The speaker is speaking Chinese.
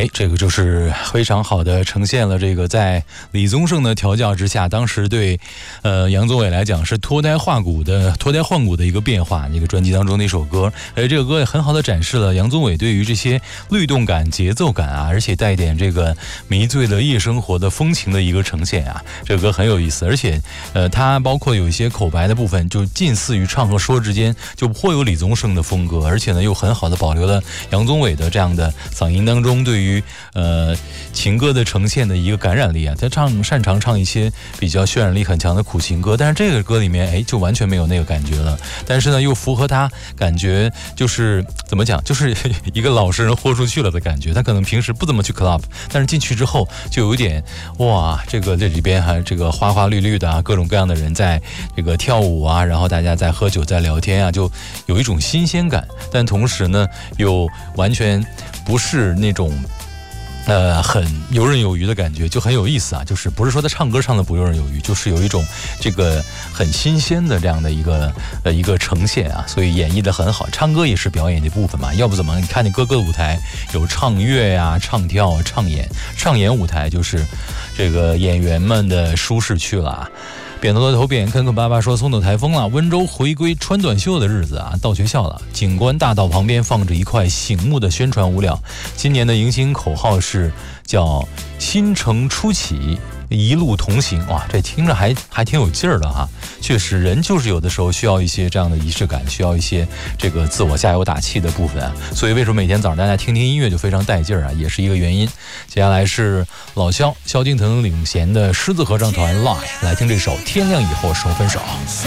这个就是非常好的呈现了这个在李宗盛的调教之下，当时对杨宗纬来讲是脱胎换骨的一个变化，那个专辑当中的一首歌。这个歌也很好的展示了杨宗纬对于这些律动感、节奏感啊，而且带一点这个迷醉的夜生活的风情的一个呈现啊。这个歌很有意思，而且它包括有一些口白的部分，就近似于唱和说之间就颇有李宗盛的风格，而且呢又很好的保留了杨宗纬的这样的嗓音当中对于情歌的呈现的一个感染力啊。他擅长唱一些比较渲染力很强的苦情歌，但是这个歌里面就完全没有那个感觉了，但是呢又符合他感觉，就是怎么讲，就是一个老实人豁出去了的感觉。他可能平时不怎么去 club， 但是进去之后就有一点哇，这里边还这个花花绿绿的啊，各种各样的人在这个跳舞啊，然后大家在喝酒在聊天啊，就有一种新鲜感，但同时呢又完全不是那种很游刃有余的感觉，就很有意思啊。就是不是说他唱歌唱的不游刃有余，就是有一种这个很新鲜的这样的一个呈现啊，所以演绎的很好。唱歌也是表演的部分嘛，要不怎么你看你各个舞台有唱乐呀、唱跳、唱演舞台，就是这个演员们的舒适区了啊。扁头的头扁坑坑巴巴说松斗台风了，温州回归穿短袖的日子啊，到学校了。景观大道旁边放着一块醒目的宣传物料，今年的迎新口号是叫新城初起，一路同行。哇，这听着还挺有劲儿的哈。确实人就是有的时候需要一些这样的仪式感，需要一些这个自我加油打气的部分啊。所以为什么每天早上大家听听音乐就非常带劲儿啊，也是一个原因。接下来是老萧敬腾领衔的狮子合唱团 Live， 来听这首天亮以后说分手。